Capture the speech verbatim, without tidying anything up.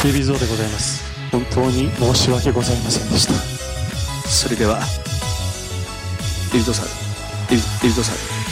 デビゾーでございます。本当に申し訳ございませんでした。 それではデビゾーさんデビ、デビゾーさん